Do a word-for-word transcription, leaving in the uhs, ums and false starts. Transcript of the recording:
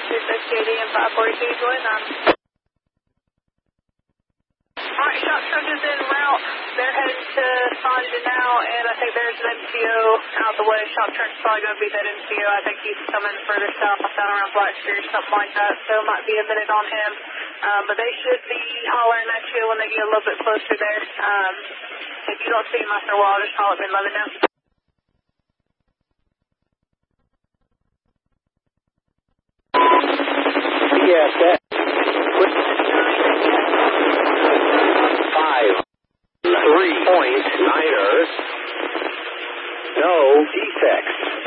two sixty-eight and five forty-two, join them. Alright, shop truck is en route. They're heading to Sanja now, and I think there's an M C O out the way. Shop truck's probably going to be that M C O. I think he's coming further south, down around Blackshear or something like that, so it might be a minute on him. Um, but they should be hollering at you when they get a little bit closer there. Um, if you don't see them after a while, just holler at me and let me know. Yes, that. Five, three point niner. No defects.